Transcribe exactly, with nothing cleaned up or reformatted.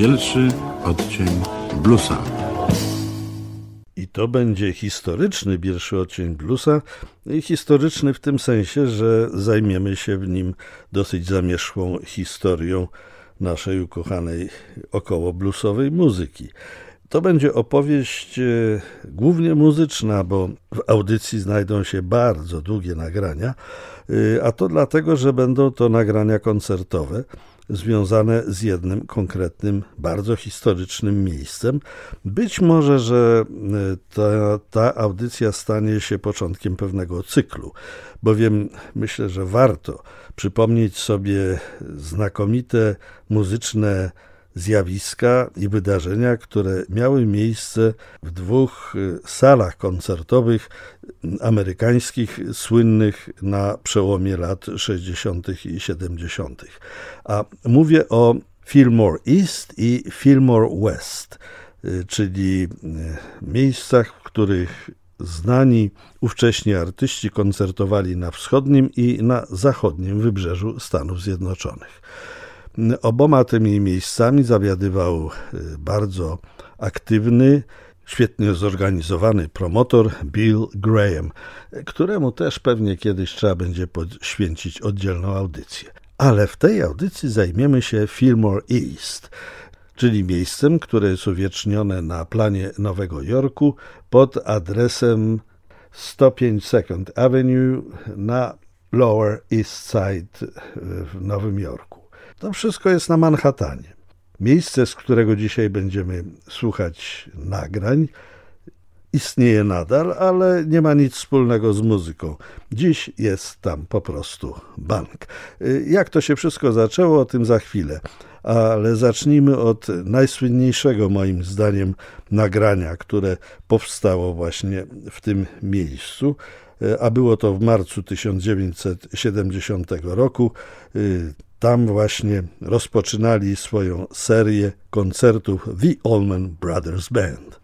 Pierwszy odcień bluesa. I to będzie historyczny pierwszy odcień bluesa. I historyczny w tym sensie, że zajmiemy się w nim dosyć zamierzchłą historią naszej ukochanej około bluesowej muzyki. To będzie opowieść e, głównie muzyczna, bo w audycji znajdą się bardzo długie nagrania, e, a to dlatego, że będą to nagrania koncertowe związane z jednym konkretnym, bardzo historycznym miejscem. Być może, że ta, ta audycja stanie się początkiem pewnego cyklu, bowiem myślę, że warto przypomnieć sobie znakomite muzyczne zjawiska i wydarzenia, które miały miejsce w dwóch salach koncertowych amerykańskich, słynnych na przełomie lat sześćdziesiątych i siedemdziesiątych. A mówię o Fillmore East i Fillmore West, czyli miejscach, w których znani ówcześni artyści koncertowali na wschodnim i na zachodnim wybrzeżu Stanów Zjednoczonych. Oboma tymi miejscami zawiadywał bardzo aktywny, świetnie zorganizowany promotor Bill Graham, któremu też pewnie kiedyś trzeba będzie poświęcić oddzielną audycję. Ale w tej audycji zajmiemy się Fillmore East, czyli miejscem, które jest uwiecznione na planie Nowego Jorku pod adresem sto pięć Second Avenue na Lower East Side w Nowym Jorku. To wszystko jest na Manhattanie. Miejsce, z którego dzisiaj będziemy słuchać nagrań, istnieje nadal, ale nie ma nic wspólnego z muzyką. Dziś jest tam po prostu bank. Jak to się wszystko zaczęło, o tym za chwilę. Ale zacznijmy od najsłynniejszego moim zdaniem nagrania, które powstało właśnie w tym miejscu, a było to w marcu tysiąc dziewięćset siedemdziesiątego roku. Tam właśnie rozpoczynali swoją serię koncertów The Allman Brothers Band.